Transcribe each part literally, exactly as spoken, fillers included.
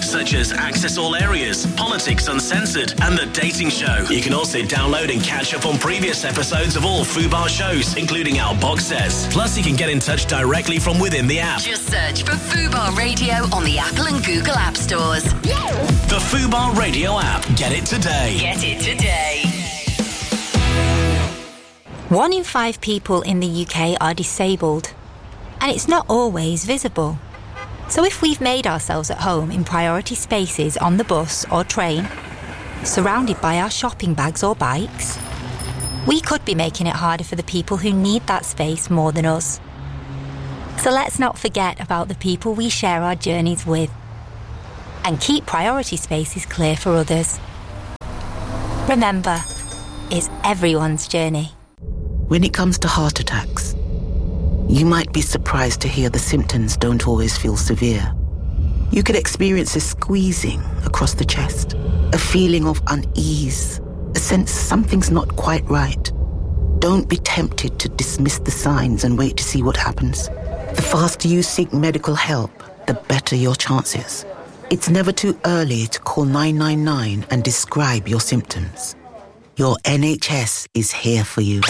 such as Access All Areas, Politics Uncensored, and The Dating Show. You can also download and catch up on previous episodes of all Fubar shows, including our box sets. Plus, you can get in touch directly from within the app. Just search for Fubar Radio on the Apple and Google App Stores. The Fubar Radio app. Get it today. Get it today. One in five people in the U K are disabled, and it's not always visible. So if we've made ourselves at home in priority spaces on the bus or train, surrounded by our shopping bags or bikes, we could be making it harder for the people who need that space more than us. So let's not forget about the people we share our journeys with, and keep priority spaces clear for others. Remember, it's everyone's journey. When it comes to heart attacks, you might be surprised to hear the symptoms don't always feel severe. You could experience a squeezing across the chest, a feeling of unease, a sense something's not quite right. Don't be tempted to dismiss the signs and wait to see what happens. The faster you seek medical help, the better your chances. It's never too early to call nine nine nine and describe your symptoms. Your N H S is here for you.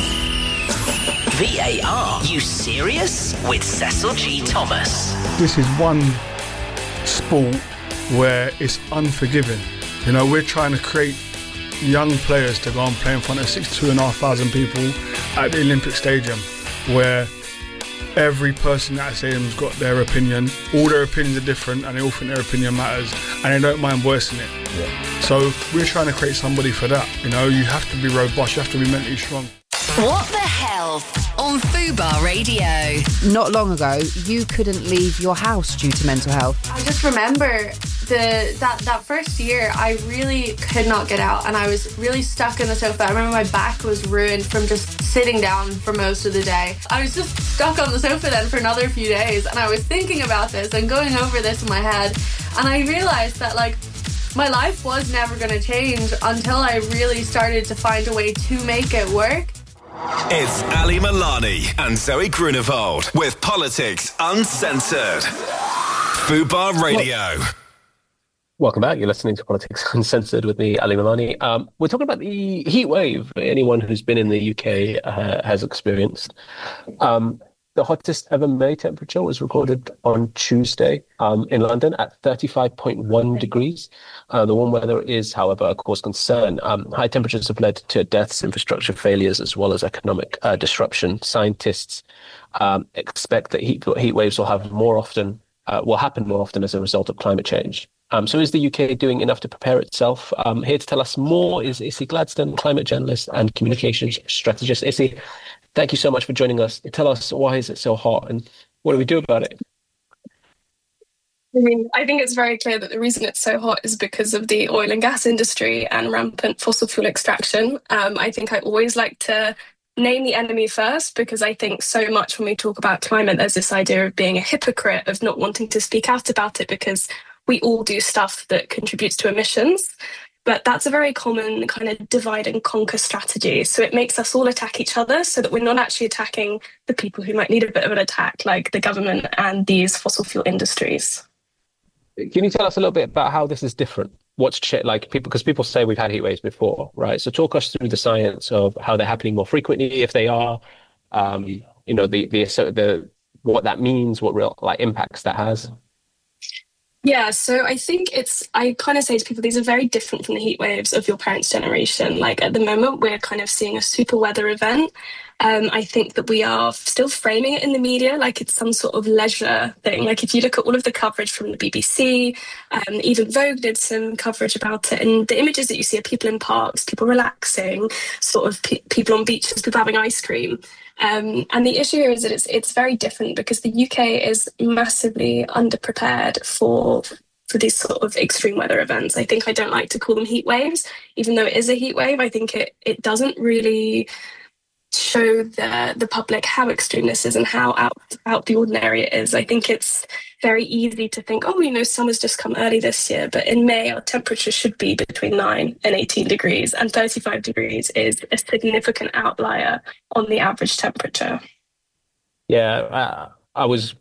V A R, you serious? With Cecil G. Thomas. This is one sport where it's unforgiving. You know, we're trying to create young players to go and play in front of sixty-two and a half thousand people at the Olympic Stadium, where every person at that stadium's got their opinion. All their opinions are different, and they all think their opinion matters, and they don't mind voicing it. Yeah. So we're trying to create somebody for that. You know, you have to be robust, you have to be mentally strong. What the Health on Fubar Radio. Not long ago, you couldn't leave your house due to mental health. I just remember the that, that first year, I really could not get out, and I was really stuck in the sofa. I remember my back was ruined from just sitting down for most of the day. I was just stuck on the sofa then for another few days, and I was thinking about this and going over this in my head, and I realised that, like, my life was never going to change until I really started to find a way to make it work. It's Ali Milani and Zoe Grunewald with Politics Uncensored. Fubar Radio. Welcome back. You're listening to Politics Uncensored with me, Ali Milani. Um, we're talking about the heat wave anyone who's been in the U K uh, has experienced. Um, the hottest ever May temperature was recorded on Tuesday um, in London at thirty-five point one degrees. Uh, the warm weather is, however, a cause concern. Um, high temperatures have led to deaths, infrastructure failures, as well as economic uh, disruption. Scientists um, expect that heat, heat waves will have more often, uh, will happen more often as a result of climate change. Um, so is the U K doing enough to prepare itself? Um, here to tell us more is Issy Gladstone, climate journalist and communications strategist. Issy, thank you so much for joining us. Tell us, why is it so hot and what do we do about it? I mean, I think it's very clear that the reason it's so hot is because of the oil and gas industry and rampant fossil fuel extraction. Um, I think I always like to name the enemy first, because I think so much when we talk about climate, there's this idea of being a hypocrite, of not wanting to speak out about it because we all do stuff that contributes to emissions. But that's a very common kind of divide and conquer strategy. So it makes us all attack each other so that we're not actually attacking the people who might need a bit of an attack, like the government and these fossil fuel industries. Can you tell us a little bit about how this is different? What's ch- like people, because people say we've had heat waves before, right? So talk us through the science of how they're happening more frequently, if they are, um, you know, the, the, so the, what that means, what real like impacts that has. Yeah, so I think it's, I kind of say to people, these are very different from the heat waves of your parents' generation. Like at the moment, we're kind of seeing a super weather event. Um, I think that we are still framing it in the media like it's some sort of leisure thing. Like if you look at all of the coverage from the B B C, um, even Vogue did some coverage about it. And the images that you see are people in parks, people relaxing, sort of pe- people on beaches, people having ice cream. Um, and the issue here is that it's it's very different because the U K is massively underprepared for for these sort of extreme weather events. I think I don't like to call them heat waves, even though it is a heat wave. I think it it doesn't really show the the public how extreme this is and how out out the ordinary it is. I think it's very easy to think, oh, you know, summer's just come early this year, but in May our temperature should be between nine and eighteen degrees, and thirty-five degrees is a significant outlier on the average temperature. Yeah, uh, I was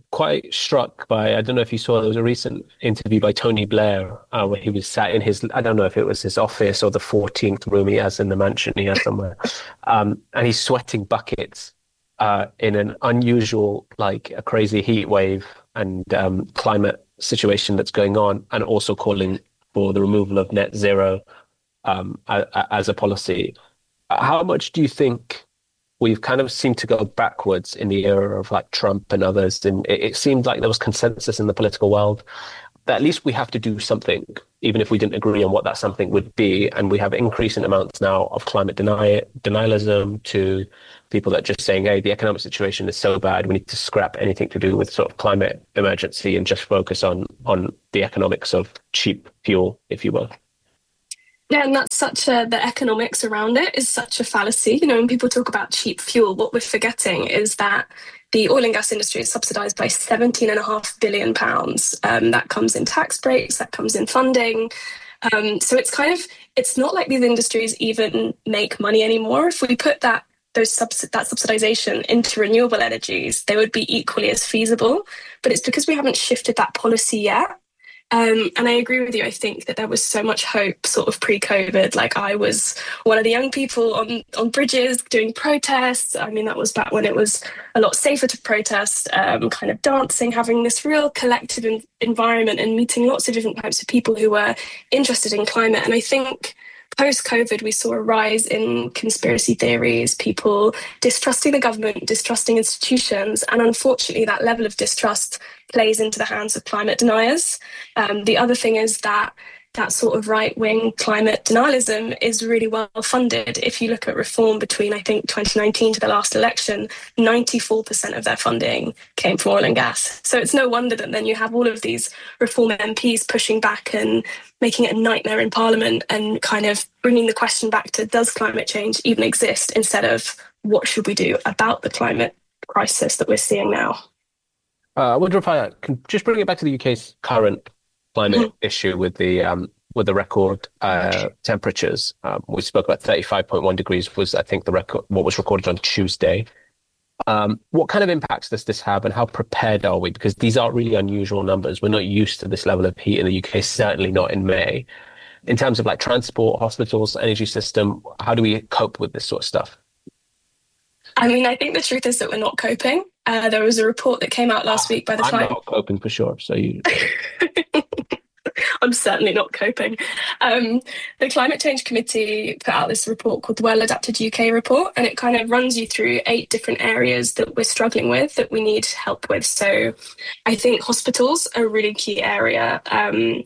quite struck by, I don't know if you saw, there was a recent interview by Tony Blair uh, where he was sat in his, I don't know if it was his office or the fourteenth room he has in the mansion he has somewhere. Um, and he's sweating buckets uh, in an unusual, like a crazy heat wave and um, climate situation that's going on, and also calling for the removal of net zero um, a, a, as a policy. How much do you think we've kind of seemed to go backwards in the era of like Trump and others? And it, it seemed like there was consensus in the political world that at least we have to do something, even if we didn't agree on what that something would be. And we have increasing amounts now of climate deny, denialism, to people that are just saying, hey, the economic situation is so bad, we need to scrap anything to do with sort of climate emergency and just focus on on the economics of cheap fuel, if you will. Yeah, and that's such a, the economics around it is such a fallacy. You know, when people talk about cheap fuel, what we're forgetting is that the oil and gas industry is subsidised by seventeen and a half billion pounds. Um, that comes in tax breaks, that comes in funding. Um, so it's kind of, it's not like these industries even make money anymore. If we put that those subs- that subsidisation into renewable energies, they would be equally as feasible. But it's because we haven't shifted that policy yet. Um, and I agree with you. I think that there was so much hope sort of pre-COVID. Like I was one of the young people on, on bridges doing protests. I mean, that was back when it was a lot safer to protest, um, kind of dancing, having this real collective in- environment and meeting lots of different types of people who were interested in climate. And I think post-COVID, we saw a rise in conspiracy theories, people distrusting the government, distrusting institutions, and unfortunately that level of distrust plays into the hands of climate deniers. Um, the other thing is that that sort of right-wing climate denialism is really well funded. If you look at reform between, I think, twenty nineteen to the last election, ninety-four percent of their funding came from oil and gas. So it's no wonder that then you have all of these reform M Ps pushing back and making it a nightmare in Parliament and kind of bringing the question back to, does climate change even exist, instead of what should we do about the climate crisis that we're seeing now? Uh, I wonder if I can just bring it back to the U K's current climate mm-hmm. issue with the um, with the record uh, temperatures. Um, we spoke about thirty-five point one degrees was, I think, the record, what was recorded on Tuesday. Um, what kind of impacts does this have, and how prepared are we? Because these are really unusual numbers. We're not used to this level of heat in the U K, certainly not in May. In terms of like transport, hospitals, energy system, how do we cope with this sort of stuff? I mean, I think the truth is that we're not coping. Uh, there was a report that came out last week by the I'm climate. not coping for sure. So you. I'm certainly not coping. Um, the Climate Change Committee put out this report called the Well Adapted U K Report, and it kind of runs you through eight different areas that we're struggling with, that we need help with. So I think hospitals are a really key area. Um,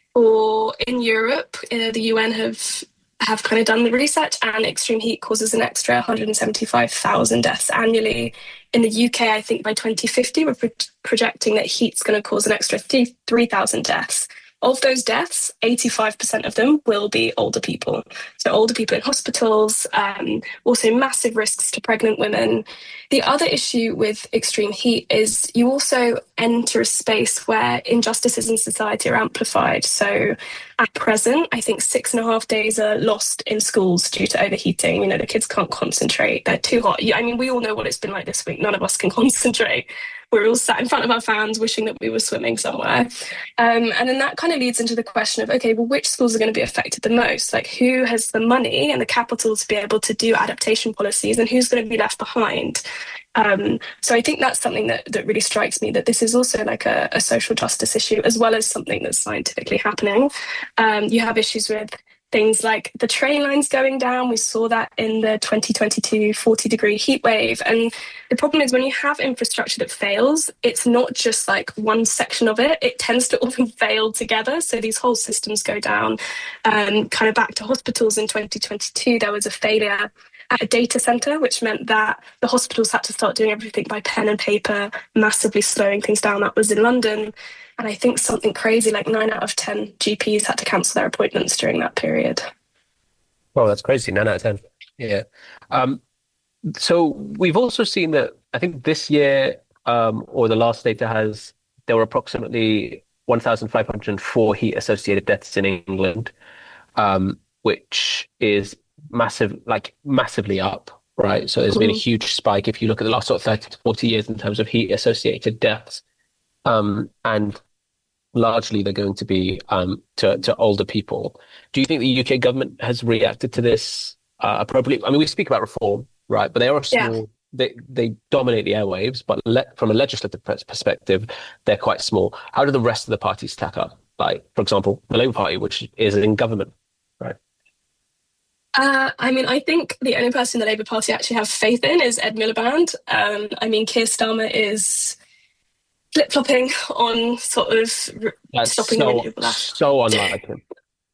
or in Europe, uh, the U N have have kind of done the research, and extreme heat causes an extra one hundred seventy-five thousand deaths annually. In the U K, I think by twenty fifty, we're pro- projecting that heat's going to cause an extra three thousand deaths. Of those deaths, eighty-five percent of them will be older people. So older people in hospitals, um, also massive risks to pregnant women. The other issue with extreme heat is you also enter a space where injustices in society are amplified. So at present, I think six and a half days are lost in schools due to overheating. You know, the kids can't concentrate. They're too hot. I mean, we all know what it's been like this week. None of us can concentrate. We're all sat in front of our fans wishing that we were swimming somewhere. Um, and then that kind of leads into the question of, okay, well, which schools are going to be affected the most? Like, who has the money and the capital to be able to do adaptation policies, and who's going to be left behind? Um, so I think that's something that, that really strikes me, that this is also like a, a social justice issue, as well as something that's scientifically happening. Um, you have issues with things like the train lines going down. We saw that in the twenty twenty-two forty degree heat wave. And the problem is when you have infrastructure that fails, it's not just like one section of it. It tends to often fail together. So these whole systems go down. Um, kind of back to hospitals in twenty twenty-two, there was a failure at a data centre, which meant that the hospitals had to start doing everything by pen and paper, massively slowing things down. That was in London. And I think something crazy like nine out of ten G Ps had to cancel their appointments during that period. Well, that's crazy. nine out of ten. Yeah. Um, so we've also seen that, I think this year, um, or the last data has, there were approximately one thousand five hundred four heat-associated deaths in England, um, which is massive, like massively up, right? So there's mm-hmm. been a huge spike if you look at the last sort of thirty to forty years in terms of heat-associated deaths um, and largely they're going to be um, to, to older people. Do you think the U K government has reacted to this uh, appropriately? I mean, we speak about reform, right? But they are small. Yeah. They they dominate the airwaves, but le- from a legislative perspective, they're quite small. How do the rest of the parties stack up? Like, for example, the Labour Party, which is in government, right? Uh, I mean, I think the only person the Labour Party actually have faith in is Ed Miliband. Um, I mean, Keir Starmer is flip-flopping on sort of That's stopping so, renewable. So unlike him.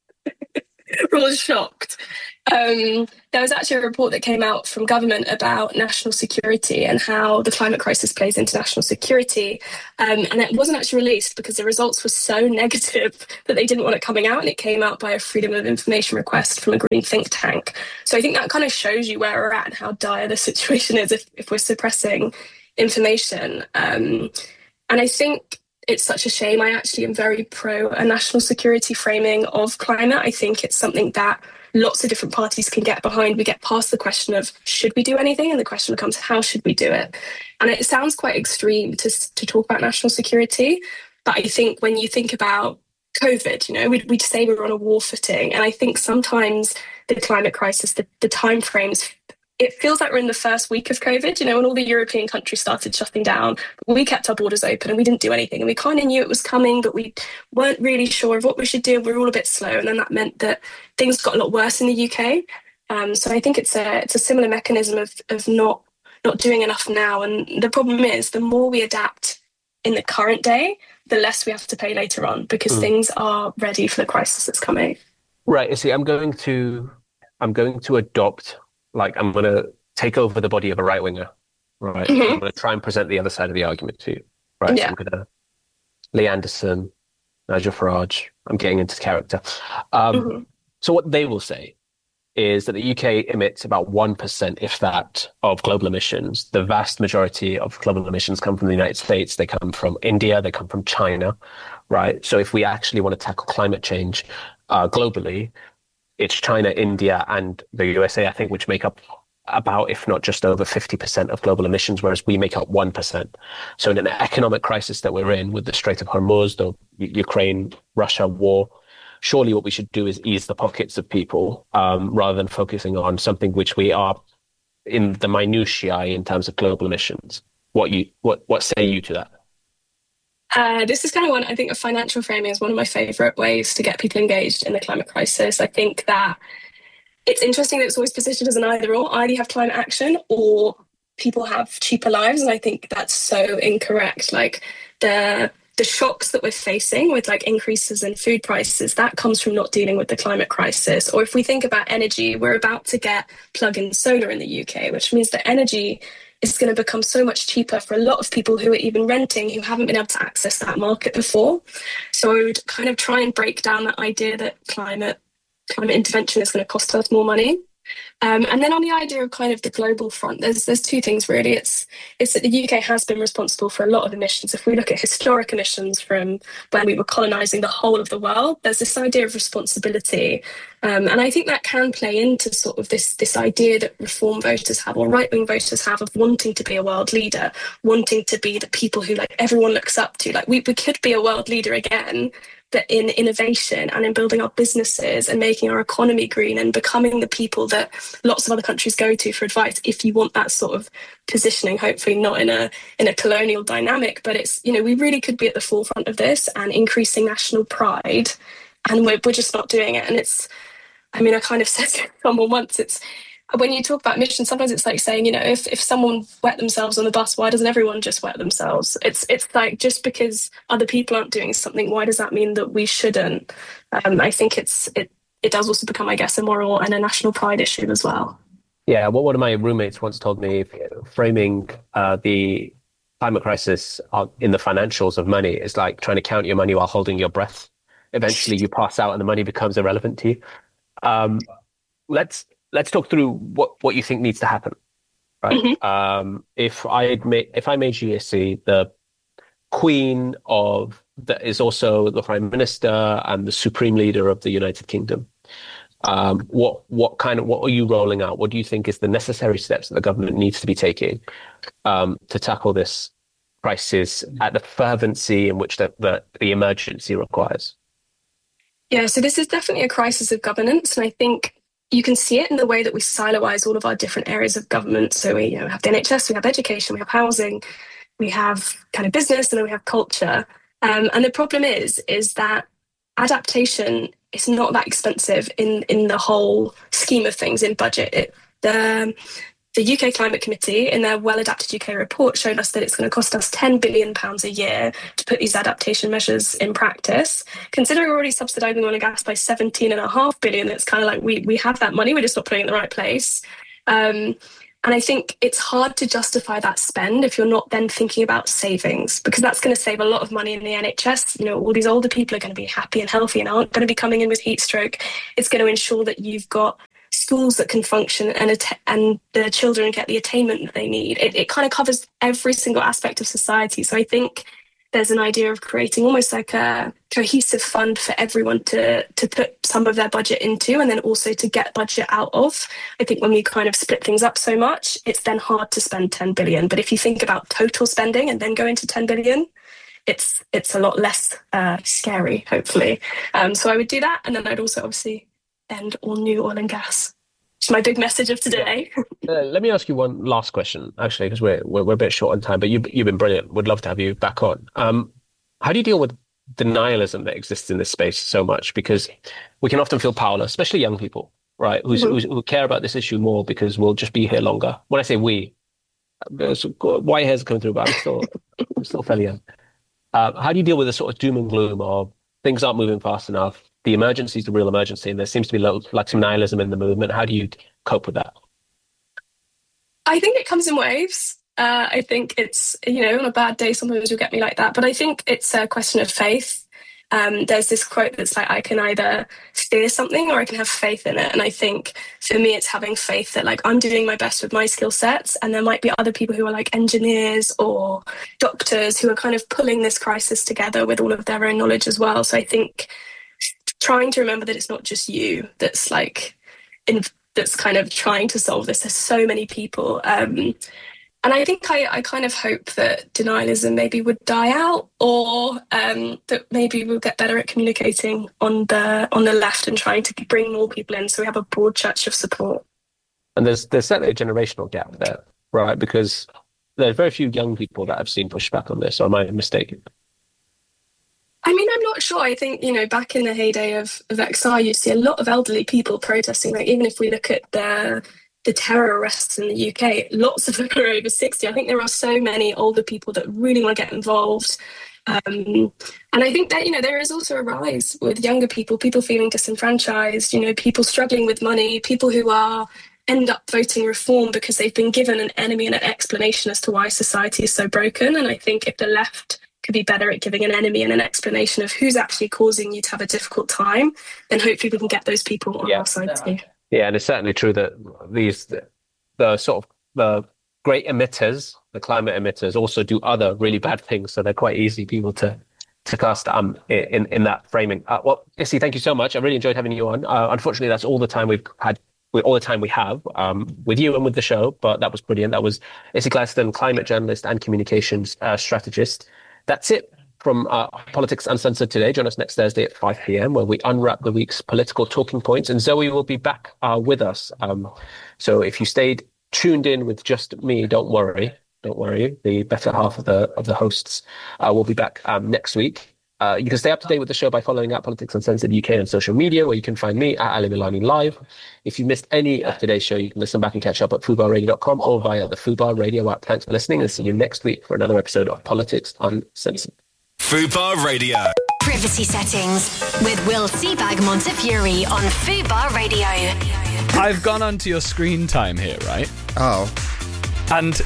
We're all shocked. Um, there was actually a report that came out from government about national security and how the climate crisis plays into national security. Um, and it wasn't actually released because the results were so negative that they didn't want it coming out. And it came out by a Freedom of Information request from a green think tank. So I think that kind of shows you where we're at and how dire the situation is if, if we're suppressing information. Um, and I think it's such a shame. I actually am very pro a national security framing of climate. I think it's something that lots of different parties can get behind. We get past the question of should we do anything, and the question becomes how should we do it. And it sounds quite extreme to, to talk about national security, but I think when you think about COVID, you know, we'd, we'd say we're on a war footing. And I think sometimes the climate crisis, the, the timeframes, it feels like we're in the first week of COVID, you know, when all the European countries started shutting down. We kept our borders open and we didn't do anything. And we kind of knew it was coming, but we weren't really sure of what we should do. We were all a bit slow. And then that meant that things got a lot worse in the U K. Um, so I think it's a it's a similar mechanism of of not not doing enough now. And the problem is the more we adapt in the current day, the less we have to pay later on because mm. things are ready for the crisis that's coming. Right. You see, I'm going to I'm going to adopt like I'm going to take over the body of a right winger, right? Mm-hmm. I'm going to try and present the other side of the argument to you, right? Yeah. So I'm going to Lee Anderson, Nigel Farage. I'm getting into character. Um, mm-hmm. So what they will say is that the U K emits about one percent, if that, of global emissions. The vast majority of global emissions come from the United States. They come from India. They come from China, right? So if we actually want to tackle climate change uh, globally, it's China, India, and the U S A, I think, which make up about, if not just over fifty percent of global emissions, whereas we make up one percent. So in an economic crisis that we're in with the Strait of Hormuz, the Ukraine-Russia war, surely what we should do is ease the pockets of people um, rather than focusing on something which we are in the minutiae in terms of global emissions. What you what what say you to that? Uh, this is kind of one, I think, of financial framing is one of my favourite ways to get people engaged in the climate crisis. I think that it's interesting that it's always positioned as an either or. Either you have climate action or people have cheaper lives. And I think that's so incorrect. Like the the shocks that we're facing with like increases in food prices, that comes from not dealing with the climate crisis. Or if we think about energy, we're about to get plug-in solar in the U K, which means that energy is going to become so much cheaper for a lot of people who are even renting, who haven't been able to access that market before. So I would kind of try and break down that idea that climate climate intervention is going to cost us more money. Um, and then on the idea of kind of the global front, there's there's two things really. It's it's that the U K has been responsible for a lot of emissions. If we look at historic emissions from when we were colonising the whole of the world, there's this idea of responsibility. Um, and I think that can play into sort of this, this idea that reform voters have or right-wing voters have of wanting to be a world leader, wanting to be the people who like everyone looks up to. Like we, we could be a world leader again, but in innovation and in building our businesses and making our economy green and becoming the people that lots of other countries go to for advice if you want that sort of positioning, hopefully not in a in a colonial dynamic, but it's, you know, we really could be at the forefront of this and increasing national pride, and we're, we're just not doing it. And it's, I mean, I kind of said to someone once, it's, when you talk about emissions, sometimes it's like saying, you know, if, if someone wet themselves on the bus, why doesn't everyone just wet themselves? It's it's like, just because other people aren't doing something, why does that mean that we shouldn't? Um, I think it's it it does also become, I guess, a moral and a national pride issue as well. Yeah, well, one of my roommates once told me, framing uh, the climate crisis in the financials of money is like trying to count your money while holding your breath. Eventually you pass out and the money becomes irrelevant to you. Um, let's let's talk through what, what you think needs to happen. Right. Mm-hmm. Um, if I made if I made G S C the queen of that is also the prime minister and the supreme leader of the United Kingdom, um, what what kind of what are you rolling out? What do you think is the necessary steps that the government needs to be taking um, to tackle this crisis at the fervency in which the, the, the emergency requires? Yeah, so this is definitely a crisis of governance. And I think you can see it in the way that we siloise all of our different areas of government. So we you know, have the N H S, we have education, we have housing, we have kind of business, and then we have culture. Um, and the problem is, is that adaptation is not that expensive in, in the whole scheme of things in budget. It, the, the U K Climate Committee, in their Well Adapted U K report, showed us that it's going to cost us ten billion pounds a year to put these adaptation measures in practice. Considering we're already subsidising oil and gas by seventeen and a half billion, it's kind of like we, we have that money, we're just not putting it in the right place. Um, And I think it's hard to justify that spend if you're not then thinking about savings, because that's going to save a lot of money in the N H S. You know, all these older people are going to be happy and healthy and aren't going to be coming in with heat stroke. It's going to ensure that you've got schools that can function and att- and the children get the attainment that they need. It, it kind of covers every single aspect of society. So I think there's an idea of creating almost like a cohesive fund for everyone to, to put some of their budget into, and then also to get budget out of. I think when we kind of split things up so much, it's then hard to spend ten billion. But if you think about total spending and then go into ten billion, it's it's a lot less uh, scary, hopefully. Um, so I would do that. And then I'd also obviously end all new oil and gas. It's my big message of today. uh, let me ask you one last question, actually, because we're, we're we're a bit short on time. But you you've been brilliant. Would love to have you back on. Um, how do you deal with denialism that exists in this space so much? Because we can often feel powerless, especially young people, right? Who's, mm-hmm. who's, who care about this issue more because we'll just be here longer. When I say we, white hairs coming through, but I'm still I'm still fairly young. Uh, how do you deal with the sort of doom and gloom of things aren't moving fast enough? The emergency is the real emergency, and there seems to be little, like some nihilism in the movement. How do you cope with that? I think it comes in waves. Uh, I think it's, you know, on a bad day, sometimes you'll get me like that. But I think it's a question of faith. Um, there's this quote that's like, I can either fear something or I can have faith in it. And I think for me, it's having faith that like I'm doing my best with my skill sets. And there might be other people who are like engineers or doctors who are kind of pulling this crisis together with all of their own knowledge as well. So I think trying to remember that it's not just you that's like in, that's kind of trying to solve this. There's so many people. Um, and I think I, I kind of hope that denialism maybe would die out, or um, that maybe we'll get better at communicating on the on the left and trying to bring more people in so we have a broad church of support. And there's there's certainly a generational gap there, right? Because there's very few young people that I've seen push back on this, or am I mistaken? I mean, I'm not sure. I think, you know, back in the heyday of, of X R, you'd see a lot of elderly people protesting. Like, even if we look at the the terror arrests in the U K, lots of them are over sixty. I think there are so many older people that really want to get involved. Um, and I think that, you know, there is also a rise with younger people, people feeling disenfranchised, you know, people struggling with money, people who are end up voting reform because they've been given an enemy and an explanation as to why society is so broken. And I think if the left could be better at giving an enemy and an explanation of who's actually causing you to have a difficult time, then hopefully we can get those people on yeah. our side too. Yeah, and it's certainly true that these the, the sort of the great emitters, the climate emitters, also do other really bad things, so they're quite easy people to to cast um in in that framing. Uh, well, Issy, thank you so much. I really enjoyed having you on. Uh, unfortunately, that's all the time we've had. All the time we have um, with you and with the show, but that was brilliant. That was Issy Gladstone, climate journalist and communications uh, strategist. That's it from uh, Politics Uncensored today. Join us next Thursday at five p.m. where we unwrap the week's political talking points, and Zoe will be back uh, with us. Um, so if you stayed tuned in with just me, don't worry, don't worry. The better half of the of the hosts uh, will be back um, next week. Uh, you can stay up to date with the show by following at Politics Uncensored U K on social media, where you can find me at Ali Milani Live. If you missed any of today's show, you can listen back and catch up at fubar radio dot com or via the Fubar Radio app. Thanks for listening, and see you next week for another episode of Politics Uncensored. Fubar Radio. Privacy settings with Will Seabag Montefiore on Fubar Radio. I've gone onto your screen time here, right? Oh. And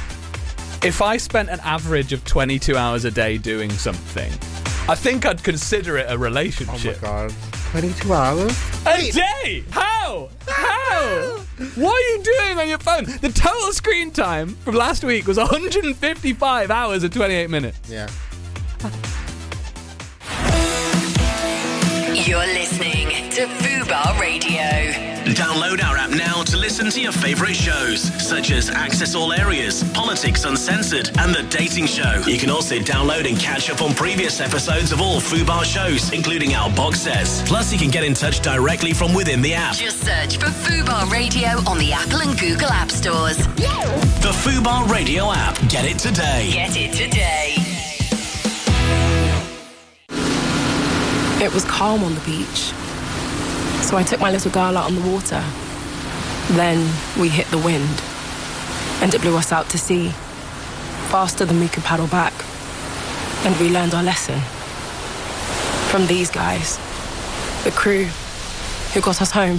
if I spent an average of twenty-two hours a day doing something, I think I'd consider it a relationship. Oh my god. twenty-two hours? A Wait. day? How? How? What are you doing on your phone? The total screen time from last week was one hundred fifty-five hours and twenty-eight minutes. Yeah. You're listening to Fubar Radio. Download our app now to listen to your favourite shows, such as Access All Areas, Politics Uncensored, and The Dating Show. You can also download and catch up on previous episodes of all Fubar shows, including our box sets. Plus, you can get in touch directly from within the app. Just search for Fubar Radio on the Apple and Google App Stores. The Fubar Radio app. Get it today. Get it today. It was calm on the beach, so I took my little girl out on the water. Then we hit the wind, and it blew us out to sea, faster than we could paddle back. And we learned our lesson from these guys, the crew who got us home.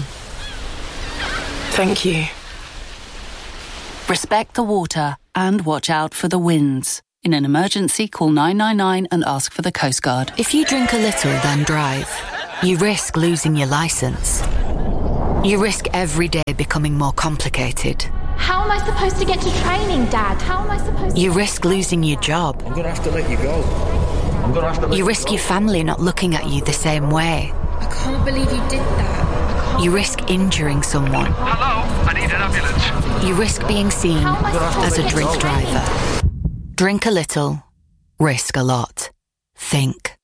Thank you. Respect the water and watch out for the winds. In an emergency, call nine nine nine and ask for the Coast Guard. If you drink a little, then drive, you risk losing your licence. You risk every day becoming more complicated. How am I supposed to get to training, Dad? How am I supposed to... You risk losing your job. I'm going to have to let you go. I'm going to have to let You you risk go. your family not looking at you the same way. I can't believe you did that. You risk injuring someone. Hello, I need an ambulance. You risk being seen as a drink driver. Drink a little, risk a lot. Think.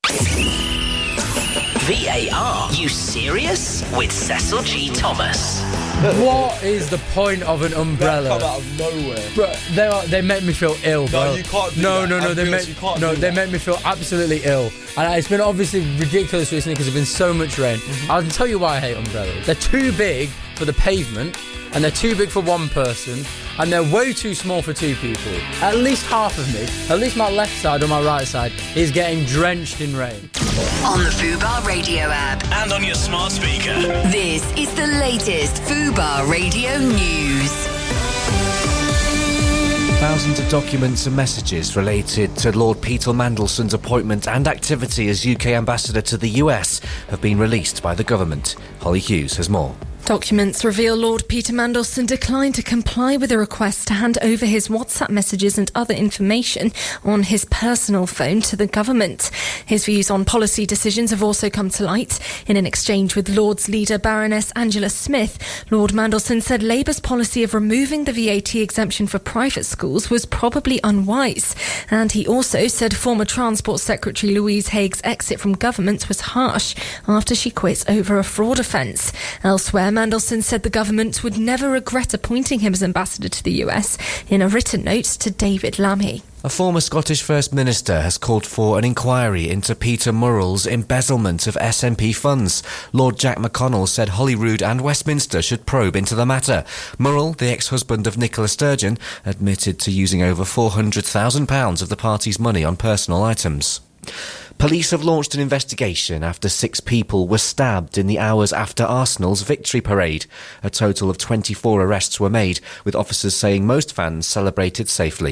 V A R, you serious? With Cecil G. Thomas. What is the point of an umbrella? Come out of nowhere. Bro, they are, they make me feel ill, bro. No, you can't do no, that. No, no, they Ambulance, make you can't no, do they that. make me feel absolutely ill. And it's been obviously ridiculous recently because there's been so much rain. Mm-hmm. I can tell you why I hate umbrellas. They're too big for the pavement, and they're too big for one person, and they're way too small for two people. At least half of me, at least my left side or my right side, is getting drenched in rain. On the Fubar Radio app. And on your smart speaker. This is the latest Fubar Radio news. Thousands of documents and messages related to Lord Peter Mandelson's appointment and activity as U K ambassador to the U S have been released by the government. Holly Hughes has more. Documents reveal Lord Peter Mandelson declined to comply with a request to hand over his WhatsApp messages and other information on his personal phone to the government. His views on policy decisions have also come to light. In an exchange with Lord's leader Baroness Angela Smith, Lord Mandelson said Labour's policy of removing the V A T exemption for private schools was probably unwise. And he also said former Transport Secretary Louise Haig's exit from government was harsh after she quit over a fraud offence. Elsewhere, Mandelson said the government would never regret appointing him as ambassador to the U S in a written note to David Lammy. A former Scottish First Minister has called for an inquiry into Peter Murrell's embezzlement of S N P funds. Lord Jack McConnell said Holyrood and Westminster should probe into the matter. Murrell, the ex-husband of Nicola Sturgeon, admitted to using over four hundred thousand pounds of the party's money on personal items. Police have launched an investigation after six people were stabbed in the hours after Arsenal's victory parade. A total of twenty-four arrests were made, with officers saying most fans celebrated safely.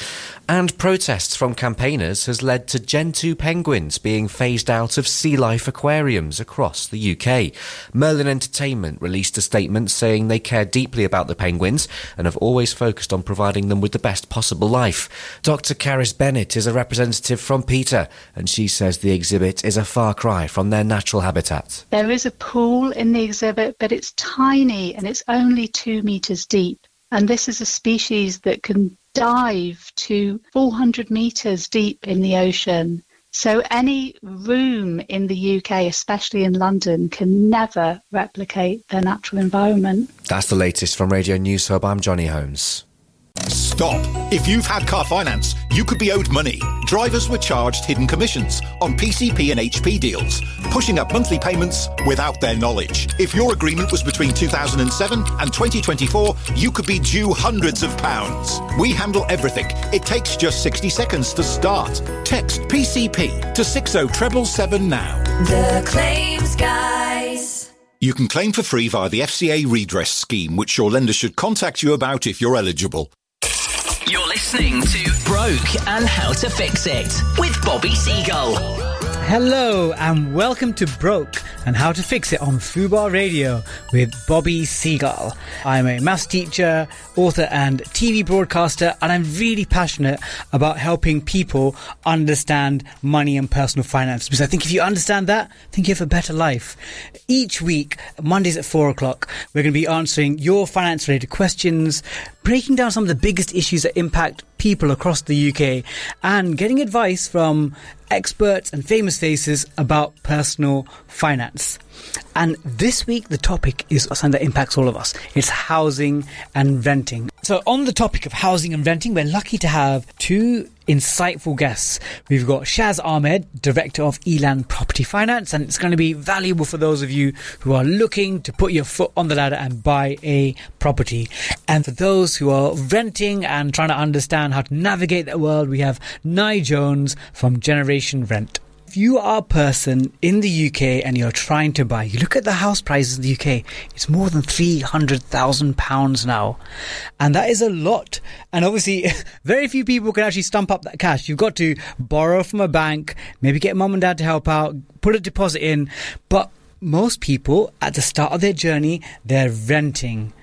And protests from campaigners has led to Gen two penguins being phased out of sea life aquariums across the U K. Merlin Entertainment released a statement saying they care deeply about the penguins and have always focused on providing them with the best possible life. Doctor Caris Bennett is a representative from PETA, and she says the exhibit is a far cry from their natural habitat. There is a pool in the exhibit, but it's tiny and it's only two metres deep. And this is a species that can dive to four hundred metres deep in the ocean. So any room in the U K, especially in London, can never replicate their natural environment. That's the latest from Radio News Hub. I'm Johnny Holmes. Stop. If you've had car finance, you could be owed money. Drivers were charged hidden commissions on P C P and H P deals, pushing up monthly payments without their knowledge. If your agreement was between two thousand seven and twenty twenty-four, you could be due hundreds of pounds. We handle everything. It takes just sixty seconds to start. Text P C P to six oh seven seven now. The Claims Guys. You can claim for free via the F C A redress scheme, which your lender should contact you about if you're eligible. You're listening to Broke and How to Fix It with Bobby Seagull. Hello and welcome to Broke and How to Fix It on Fubar Radio with Bobby Seagull. I'm a maths teacher, author and T V broadcaster, and I'm really passionate about helping people understand money and personal finance, because I think if you understand that, I think you have a better life. Each week, Mondays at four o'clock, we're going to be answering your finance related questions, breaking down some of the biggest issues that impact people across the U K, and getting advice from experts and famous faces about personal finance. And this week, the topic is something that impacts all of us. It's housing and renting. So on the topic of housing and renting, we're lucky to have two insightful guests. We've got Shaz Ahmed, Director of Elan Property Finance, and it's going to be valuable for those of you who are looking to put your foot on the ladder and buy a property. And for those who are renting and trying to understand how to navigate that world, we have Nye Jones from Generation Rent. If you are a person in the U K and you're trying to buy, you look at the house prices in the U K, it's more than three hundred thousand pounds now. And that is a lot. And obviously, very few people can actually stump up that cash. You've got to borrow from a bank, maybe get mum and dad to help out, put a deposit in. But most people, at the start of their journey, they're renting.